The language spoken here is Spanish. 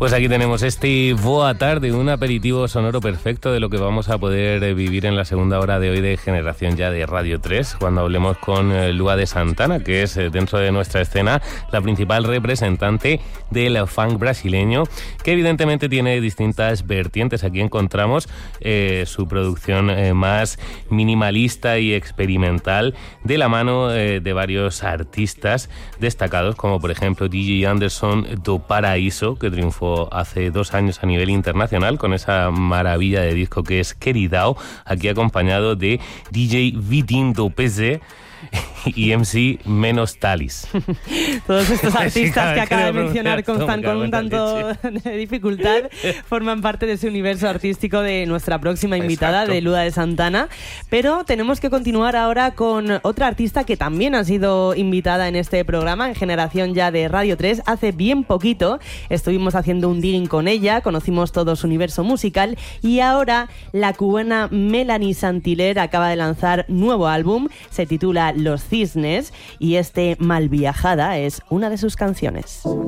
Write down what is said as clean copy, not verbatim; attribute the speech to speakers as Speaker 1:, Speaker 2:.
Speaker 1: Pues aquí tenemos este Boa Tarde, un aperitivo sonoro perfecto de lo que vamos a poder vivir en la segunda hora de hoy de Generación Ya de Radio 3, cuando hablemos con Lua de Santana, que es dentro de nuestra escena la principal representante del funk brasileño, que evidentemente tiene distintas vertientes. Aquí encontramos su producción más minimalista y experimental, de la mano de varios artistas destacados, como por ejemplo DJ Anderson do Paraíso, que triunfó hace 2 años a nivel internacional con esa maravilla de disco que es Queridao, aquí acompañado de DJ Vitinho do PZ y MC Menos Talis.
Speaker 2: Todos estos artistas que acaba de mencionar Constant con un tanto de dificultad forman parte de ese universo artístico de nuestra próxima invitada, de Lua de Santana. Pero tenemos que continuar ahora con otra artista que también ha sido invitada en este programa, en Generación Ya de Radio 3. Hace bien poquito estuvimos haciendo un digging con ella, conocimos todo su universo musical, y ahora la cubana Melanie Saint-Hilaire acaba de lanzar nuevo álbum, se titula Los Cisnes, y este Malviajada es una de sus canciones.